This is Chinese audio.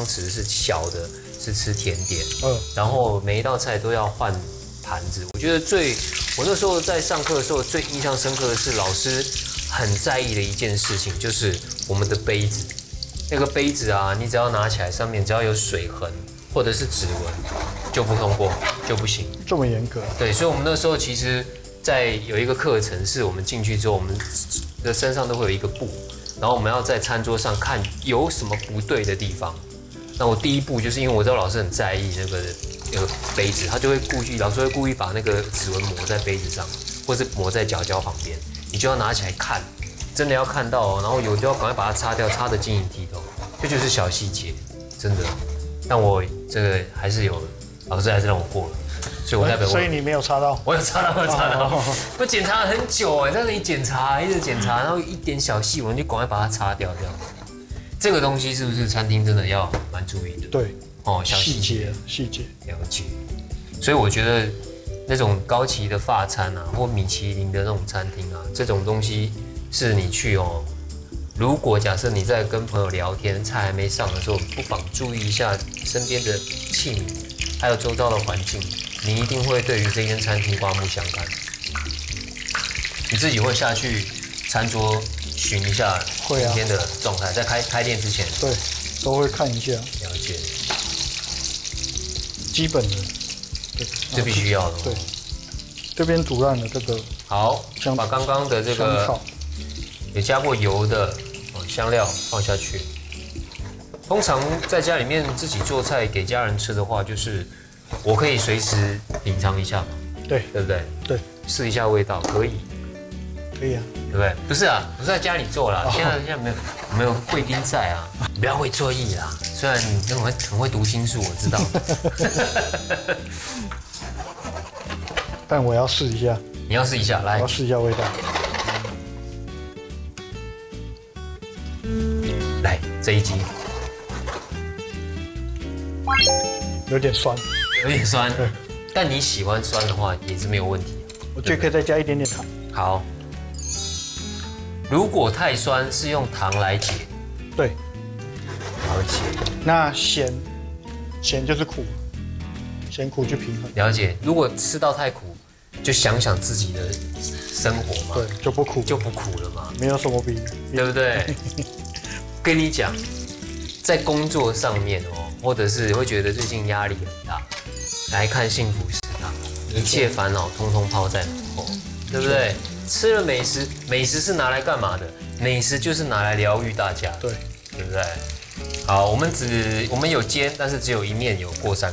汤匙是小的，是吃甜点，然后每一道菜都要换盘子。我觉得我那时候在上课的时候最印象深刻的是老师很在意的一件事情，就是我们的杯子。那个杯子啊，你只要拿起来，上面只要有水痕或者是指纹，就不通过，就不行。 这么严格？ 对，所以我们那时候其实，在有一个课程是我们进去之后，我们的身上都会有一个布，然后我们要在餐桌上看有什么不对的地方。那我第一步就是因为我知道老师很在意那个杯子，他就会老师会故意把那个指纹抹在杯子上，或是抹在角角旁边，你就要拿起来看。真的要看到哦，然后有就要赶快把它擦掉，擦得晶莹剔透，这就是小细节，真的。但我这个还是有，老师还是让我过了，所以我代表我。 所以你没有擦到？ 我有擦到，我擦到。我检查了很久哎，在那里检查，一直检查，然后一点小细纹就赶快把它擦掉，这样。这个东西是不是餐厅真的要蛮注意的？ 对， 哦，小细节了解。所以我觉得那种高级的法餐啊，或米其林的那种餐厅啊，这种东西。是你去哦，如果假设你在跟朋友聊天，菜还没上的时候，不妨注意一下身边的器皿，还有周遭的环境，你一定会对于这间餐厅刮目相看。你自己会下去餐桌巡一下今天的状态，在开店之前， 对，都会看一下， 了解， 基本的， 对，这必须要的。 对，这边煮烂了这个， 好，把刚刚的这个。有加过油的香料放下去。通常在家里面自己做菜给家人吃的话，就是我可以随时品尝一下嘛，对不对？ 对， 试一下味道可以啊， 对不对？不是啊，不是在家里做啦，现在没有贵宾在啊，不要会错意啦。虽然你很会读心术，我知道， 但我要试一下。 你要试一下，来， 我要试一下味道。 来这一集， 有点酸， 但你喜欢酸的话也是没有问题。 我觉得可以再加一点点糖。 好，如果太酸是用糖来解。 对， 了解。 那咸就是苦，咸苦去平衡。 了解。如果吃到太苦，就想想自己的生活嘛， 对，就不苦了嘛， 没有什么比， 对不对？跟你讲，在工作上面哦，或者是会觉得最近压力很大，来看幸福食堂，一切烦恼通通抛在脑后，对不对？吃了美食，美食是拿来干嘛的？美食就是拿来疗愈大家，对不对？好，我们有煎，但是只有一面有过3